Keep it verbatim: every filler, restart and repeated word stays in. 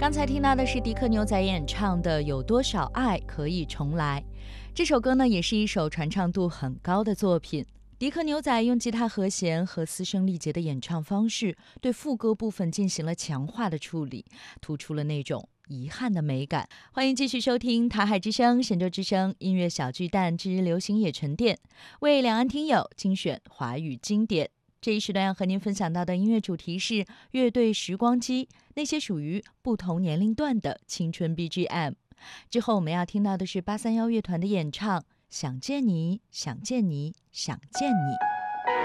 刚才听到的是迪克牛仔演唱的《有多少爱可以重来》。这首歌呢，也是一首传唱度很高的作品。迪克牛仔用吉他和弦和嘶声力竭的演唱方式，对副歌部分进行了强化的处理，突出了那种遗憾的美感。欢迎继续收听台海之声、神州之声音乐小巨蛋之流行野沉淀，为两岸听友精选华语经典。这一时段要和您分享到的音乐主题是乐队时光机，那些属于不同年龄段的青春 B G M。 之后我们要听到的是八三一乐团的演唱《想见你想见你想见你》。